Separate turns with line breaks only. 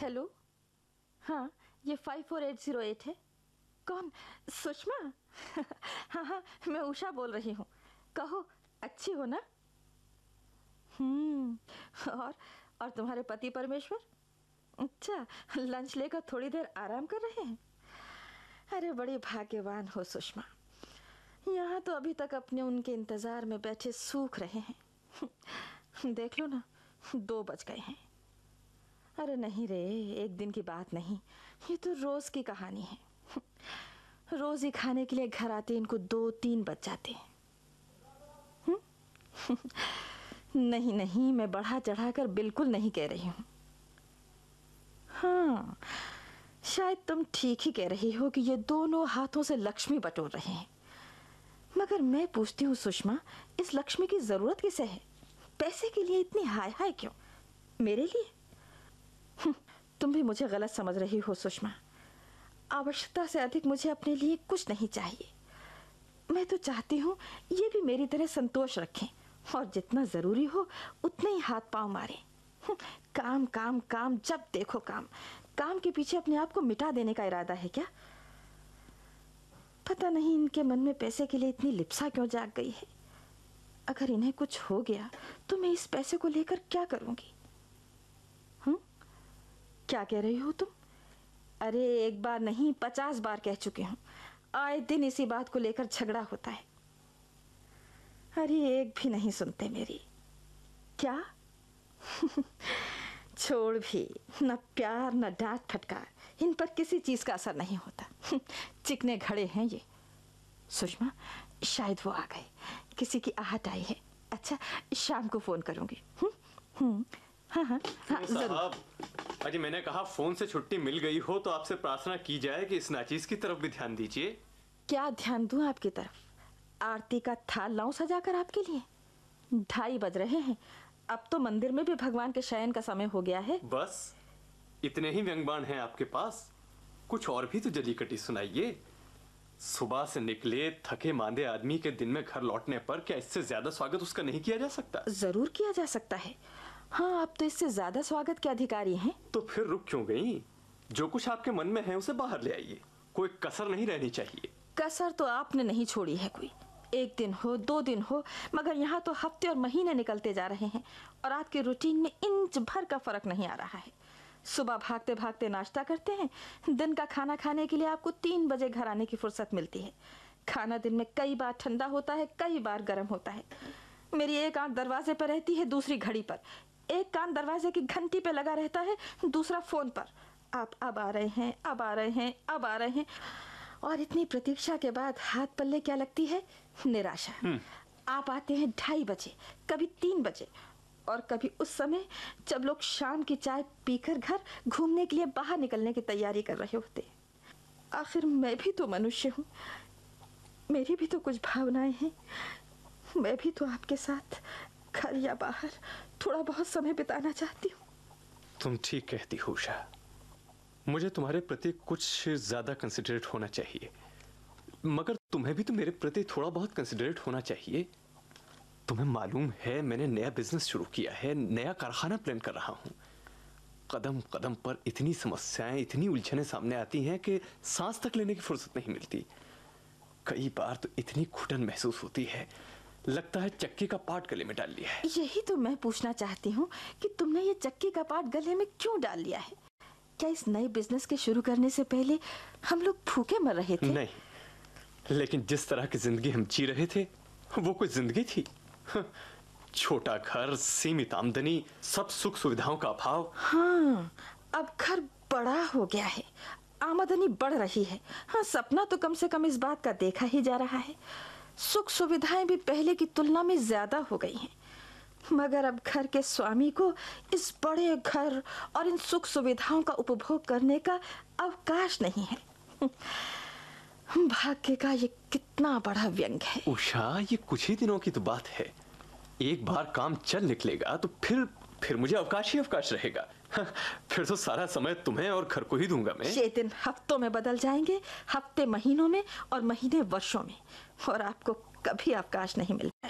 Hello, हाँ ये 54808 है। कौन? सुषमा? हाँ हाँ, मैं उषा बोल रही हूँ। कहो, अच्छी हो ना? और तुम्हारे पति परमेश्वर? अच्छा, लंच लेकर थोड़ी देर आराम कर रहे हैं। अरे बड़ी भाग्यवान हो सुषमा। यहाँ तो अभी तक अपने उनके इंतजार में बैठे सूख रहे हैं। देख लो ना, 2 बज गए हैं। अरे नहीं रे, एक दिन की बात नहीं, ये तो रोज की कहानी है। रोज ही खाने के लिए घर आते इनको 2-3 बज जाते हैं। नहीं नहीं, मैं बढ़ा चढ़ाकर बिल्कुल नहीं कह रही हूँ। हाँ, शायद तुम ठीक ही कह रही हो कि ये दोनों हाथों से लक्ष्मी बटोर रहे हैं। मगर मैं पूछती हूँ सुषमा, इस लक्ष्मी की जरूरत किसे है? पैसे के लिए इतनी हाय हाय क्यों? मेरे लिए? तुम भी मुझे गलत समझ रही हो सुषमा। आवश्यकता से अधिक मुझे अपने लिए कुछ नहीं चाहिए। मैं तो चाहती हूँ ये भी मेरी तरह संतोष रखें और जितना जरूरी हो उतने ही हाथ पांव मारें। काम काम काम, जब देखो काम। काम के पीछे अपने आप को मिटा देने का इरादा है क्या? पता नहीं इनके मन में पैसे के लिए इतनी लिप्सा क्यों जाग गई है। अगर इन्हें कुछ हो गया तो मैं इस पैसे को लेकर क्या करूंगी? क्या कह रही हो तुम? अरे एक बार नहीं, 50 बार कह चुके हूं। आए दिन इसी बात को लेकर झगड़ा होता है। अरे एक भी नहीं सुनते मेरी। क्या? छोड़ भी, न प्यार न डांट फटकार, इन पर किसी चीज का असर नहीं होता। चिकने घड़े हैं ये। सुषमा, शायद वो आ गए, किसी की आहट आई है। अच्छा, शाम को फोन करूंगी। हाँ हाँ हाँ जरूर।
अजी मैंने कहा फोन से छुट्टी मिल गई हो तो आपसे प्रार्थना की जाए कि इस नाचीज की तरफ भी ध्यान दीजिए।
क्या ध्यान दूं आपकी तरफ? आरती का थाल लाऊं सजाकर आपके लिए? 2:30 बज रहे हैं। अब तो मंदिर में भी भगवान के शयन का समय हो गया है।
बस इतने ही व्यंग्यबाण हैं आपके पास? कुछ और भी तो जली कटी सुनाइए। सुबह से निकले थके मांदे आदमी के दिन में घर लौटने पर क्या इससे ज्यादा स्वागत उसका नहीं किया जा सकता?
जरूर किया जा सकता है। हाँ, आप तो इससे ज्यादा स्वागत के अधिकारी हैं।
तो फिर रुक क्यों गई? जो कुछ आपके मन में है उसे बाहर ले आइए। कोई कसर नहीं रहनी चाहिए।
कसर तो आपने नहीं छोड़ी है कोई। 1 दिन हो 2 दिन हो, मगर यहाँ तो हफ्ते और महीने निकलते जा रहे हैं और आपके रूटीन में इंच भर का फर्क नहीं आ रहा है। सुबह भागते भागते नाश्ता करते हैं, दिन का खाना खाने के लिए आपको 3 बजे घर आने की फुर्सत मिलती है। खाना दिन में कई बार ठंडा होता है, कई बार गर्म होता है। मेरी एक आंख दरवाजे पर रहती है, दूसरी घड़ी पर। एक कान दरवाजे की घंटी पे लगा रहता है, दूसरा फोन पर। आप अब आ रहे हैं, अब आ रहे हैं, अब आ रहे हैं। और इतनी प्रतीक्षा के बाद हाथ पल्ले क्या लगती है? निराशा। आप आते हैं 2:30 बजे, कभी 3 बजे, और कभी उस समय जब लोग शाम की चाय पीकर घर घूमने के लिए बाहर निकलने की तैयारी कर रहे होते। आखिर मैं भी तो मनुष्य हूँ, मेरी भी तो कुछ भावनाएं हैं। मैं भी तो आपके साथ घर या बाहर थोड़ा बहुत समय बिताना चाहती हूँ।
तुम ठीक कहती हो उषा। मुझे तुम्हारे प्रति कुछ ज्यादा कंसिडरेट होना चाहिए, मगर तुम्हें भी तो मेरे प्रति थोड़ा बहुत कंसिडरेट होना चाहिए। तुम्हें मालूम है मैंने नया बिजनेस शुरू किया है, नया कारखाना प्लान कर रहा हूँ। कदम कदम पर इतनी समस्याएं, इतनी उलझनें सामने आती हैं कि सांस तक लेने की फुर्सत नहीं मिलती। कई बार तो इतनी घुटन महसूस होती है, लगता है चक्की का पार्ट गले में डाल लिया है।
यही तो मैं पूछना चाहती हूँ कि तुमने ये चक्की का पार्ट गले में क्यों डाल लिया है? क्या इस नए बिजनेस के शुरू करने से पहले हम लोग भूखे मर रहे थे?
नहीं, लेकिन जिस तरह की जिंदगी हम जी रहे थे वो कोई जिंदगी थी? छोटा घर, सीमित आमदनी, सब सुख सुविधाओं का अभाव।
हाँ, अब घर बड़ा हो गया है, आमदनी बढ़ रही है। हाँ, सपना तो कम से कम इस बात का देखा ही जा रहा है। सुख सुविधाएं भी पहले की तुलना में ज्यादा हो गई हैं, मगर अब घर के स्वामी को इस बड़े घर और इन सुख सुविधाओं का उपभोग करने का अवकाश नहीं है। भाग्य का ये कितना बड़ा व्यंग है।
उषा, ये कुछ ही दिनों की तो बात है। एक बार काम चल निकलेगा तो फिर मुझे अवकाश ही अवकाश रहेगा। फिर तो सारा समय तुम्हें और घर को ही दूंगा मैं।
ये दिन हफ्तों में बदल जाएंगे, हफ्ते महीनों में और महीने वर्षों में, और आपको कभी अवकाश नहीं मिल पाएगा।